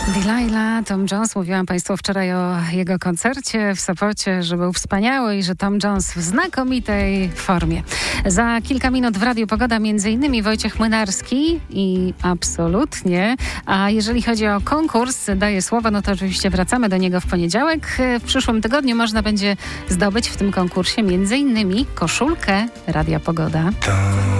Delilah, Tom Jones. Mówiłam Państwu wczoraj o jego koncercie w Sopocie, że był wspaniały i że Tom Jones w znakomitej formie. Za kilka minut w Radiu Pogoda m.in. Wojciech Młynarski i absolutnie. A jeżeli chodzi o konkurs, daję słowo, no to oczywiście wracamy do niego w poniedziałek. W przyszłym tygodniu można będzie zdobyć w tym konkursie m.in. koszulkę Radia Pogoda.